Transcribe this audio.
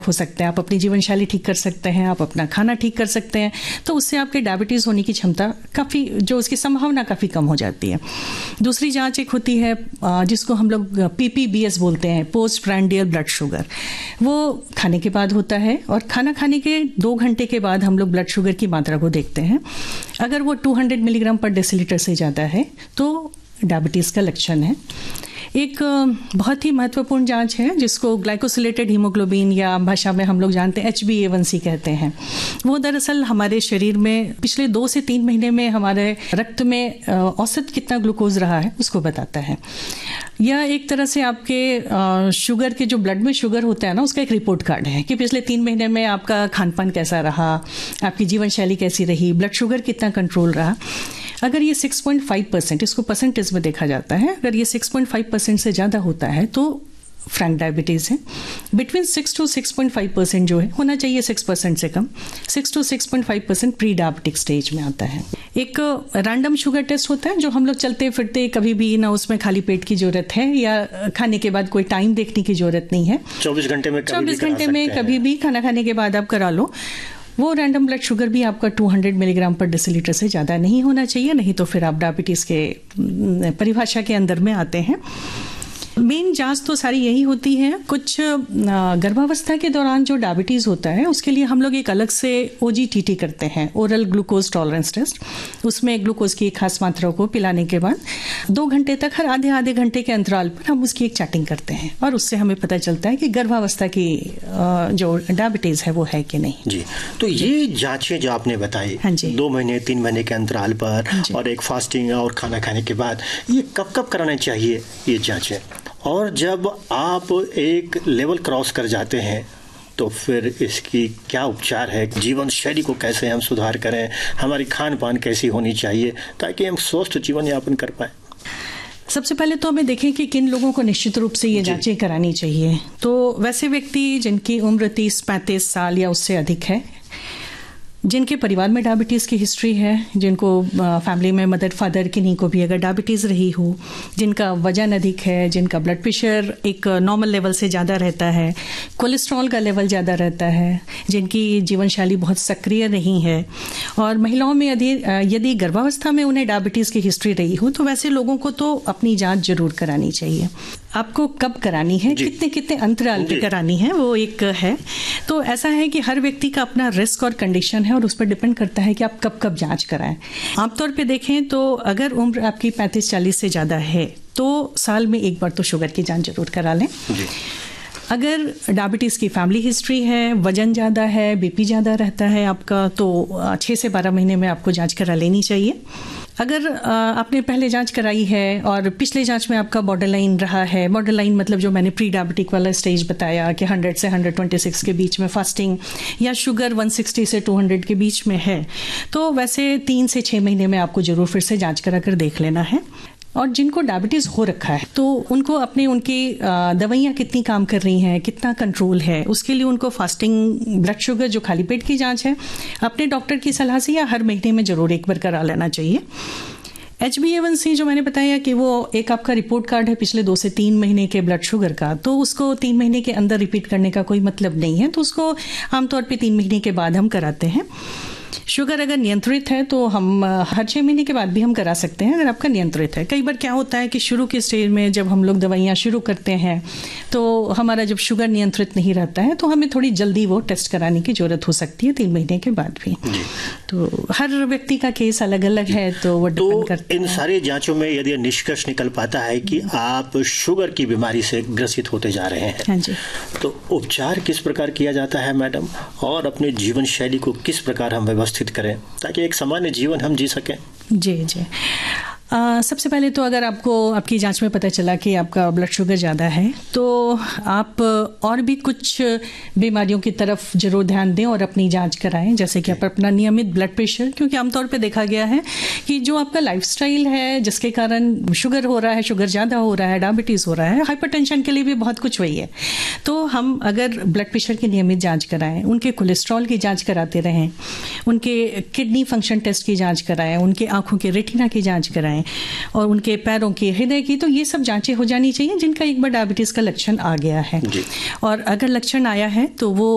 हो सकते हैं, आप अपनी जीवन शैली ठीक कर सकते हैं, आप अपना खाना ठीक कर सकते हैं, तो उससे आपके डायबिटीज़ होने की क्षमता काफ़ी, जो उसकी संभावना काफ़ी कम हो जाती है। दूसरी जांच एक होती है जिसको हम लोग PPBS बोलते हैं, पोस्ट प्रांडियल ब्लड शुगर। वो खाने के बाद होता है और खाना खाने के 2 घंटे के बाद हम लोग ब्लड शुगर की मात्रा को देखते हैं। अगर वो 200 मिलीग्राम पर डेसीलीटर से ज़्यादा है तो डायबिटीज़ का लक्षण है। एक बहुत ही महत्वपूर्ण जांच है जिसको ग्लाइकोसिलेटेड हीमोग्लोबिन या भाषा में हम लोग जानते हैं HbA1c कहते हैं। वो दरअसल हमारे शरीर में पिछले 2 से 3 महीने में हमारे रक्त में औसत कितना ग्लूकोज रहा है उसको बताता है। यह एक तरह से आपके शुगर के, जो ब्लड में शुगर होता है ना, उसका एक रिपोर्ट कार्ड है कि पिछले 3 महीने में आपका खान पान कैसा रहा, आपकी जीवन शैली कैसी रही, ब्लड शुगर कितना कंट्रोल रहा। अगर ये 6.5%, इसको परसेंटेज में देखा जाता है, अगर ये 6.5% से ज़्यादा होता है तो फ्रैंक डायबिटीज़ है। बिटवीन 6 to 6.5% जो है, होना चाहिए 6% से कम, 6 to 6.5% प्री डायबिटिक स्टेज में आता है। एक रैंडम शुगर टेस्ट होता है जो हम लोग चलते फिरते कभी भी ना, उसमें खाली पेट की जरूरत है या खाने के बाद कोई टाइम देखने की जरूरत नहीं है। 24 घंटे में कभी भी खाना खाने के बाद आप करा लो। वो रैंडम ब्लड शुगर भी आपका 200 मिलीग्राम पर डेसीलीटर से ज़्यादा नहीं होना चाहिए, नहीं तो फिर आप डायबिटीज़ के परिभाषा के अंदर में आते हैं। मेन जांच तो सारी यही होती है। कुछ गर्भावस्था के दौरान जो डायबिटीज़ होता है उसके लिए हम लोग एक अलग से OGTT करते हैं, ओरल ग्लूकोज टॉलरेंस टेस्ट। उसमें ग्लूकोज की एक खास मात्रा को पिलाने के बाद 2 घंटे तक, हर आधे घंटे के अंतराल पर हम उसकी एक चेकिंग करते हैं और उससे हमें पता चलता है कि गर्भावस्था की जो डायबिटीज़ है वो है कि नहीं। जी, तो ये जांचें जो आपने बताई, हाँ जी, 2 महीने 3 महीने के अंतराल पर और एक फास्टिंग और खाना खाने के बाद, ये कब कब कराना चाहिए ये जांचें? और जब आप एक लेवल क्रॉस कर जाते हैं तो फिर इसकी क्या उपचार है? जीवन शैली को कैसे हम सुधार करें, हमारी खान पान कैसी होनी चाहिए ताकि हम स्वस्थ जीवन यापन कर पाए? सबसे पहले तो हमें देखें कि किन लोगों को निश्चित रूप से ये जांचें करानी चाहिए। तो वैसे व्यक्ति जिनकी उम्र 30-35 साल या उससे अधिक है, जिनके परिवार में डायबिटीज़ की हिस्ट्री है, जिनको फैमिली में मदर फादर किन्हीं को भी अगर डायबिटीज़ रही हो, जिनका वजन अधिक है, जिनका ब्लड प्रेशर एक नॉर्मल लेवल से ज़्यादा रहता है, कोलेस्ट्रॉल का लेवल ज़्यादा रहता है, जिनकी जीवन शैली बहुत सक्रिय नहीं है, और महिलाओं में यदि गर्भावस्था में उन्हें डायबिटीज़ की हिस्ट्री रही हो तो वैसे लोगों को तो अपनी जाँच जरूर करानी चाहिए। आपको कब करानी है, कितने अंतराल पे करानी है, वो एक है। तो ऐसा है कि हर व्यक्ति का अपना रिस्क और कंडीशन है और उस पर डिपेंड करता है कि आप कब कब जांच कराएं। आमतौर पे देखें तो अगर उम्र आपकी 35-40 से ज़्यादा है तो साल में एक बार तो शुगर की जांच जरूर करा लें। अगर डायबिटीज़ की फैमिली हिस्ट्री है, वजन ज़्यादा है, BP ज़्यादा रहता है आपका, तो 6 से 12 महीने में आपको जांच करा लेनी चाहिए। अगर आपने पहले जांच कराई है और पिछले जांच में आपका बॉर्डरलाइन रहा है, बॉर्डरलाइन मतलब जो मैंने प्री डायबिटिक वाला स्टेज बताया कि 100 से 126 के बीच में फास्टिंग, या शुगर 160 से 200 के बीच में है, तो वैसे 3 से 6 महीने में आपको जरूर फिर से जांच करा कर देख लेना है। और जिनको डायबिटीज़ हो रखा है तो उनको उनकी दवाइयाँ कितनी काम कर रही हैं, कितना कंट्रोल है, उसके लिए उनको फास्टिंग ब्लड शुगर जो खाली पेट की जांच है अपने डॉक्टर की सलाह से या हर महीने में ज़रूर एक बार करा लेना चाहिए। HbA1c जो मैंने बताया कि वो एक आपका रिपोर्ट कार्ड है पिछले 2 से 3 महीने के ब्लड शुगर का, तो उसको 3 महीने के अंदर रिपीट करने का कोई मतलब नहीं है, तो उसको आमतौर पर 3 महीने के बाद हम कराते हैं। शुगर अगर नियंत्रित है तो हम हर 6 महीने के बाद भी हम करा सकते हैं अगर आपका नियंत्रित है। कई बार क्या होता है कि शुरू के स्टेज में जब हम लोग दवाइयाँ शुरू करते हैं तो हमारा जब शुगर नियंत्रित नहीं रहता है तो हमें थोड़ी जल्दी वो टेस्ट कराने की जरूरत हो सकती है 3 महीने के बाद भी। तो हर व्यक्ति का केस अलग अलग है, तो वो डिपेंड करता है। इन सारी जांचों में यदि निष्कर्ष निकल पाता है कि आप शुगर की बीमारी से ग्रसित होते जा रहे हैं, हाँ जी, तो उपचार किस प्रकार किया जाता है मैडम, और अपने जीवन शैली को किस प्रकार हम व्यवस्थित करें ताकि एक सामान्य जीवन हम जी सकें? जी। सबसे पहले तो अगर आपको आपकी जांच में पता चला कि आपका ब्लड शुगर ज़्यादा है तो आप और भी कुछ बीमारियों की तरफ जरूर ध्यान दें और अपनी जांच कराएं, जैसे कि आप अपना नियमित ब्लड प्रेशर, क्योंकि आमतौर पे देखा गया है कि जो आपका लाइफस्टाइल है जिसके कारण शुगर हो रहा है, शुगर ज़्यादा हो रहा है, डायबिटीज़ हो रहा है, हाइपरटेंशन के लिए भी बहुत कुछ वही है। तो हम अगर ब्लड प्रेशर की नियमित जाँच कराएँ, उनके कोलेस्ट्रॉल की जाँच कराते रहें, उनके किडनी फंक्शन टेस्ट की जाँच कराएँ, उनके आँखों के रेटिना की जाँच कराएँ और उनके पैरों की, हृदय की, तो ये सब जांचें हो जानी चाहिए जिनका एक बार डायबिटीज का लक्षण आ गया है। और अगर लक्षण आया है तो वो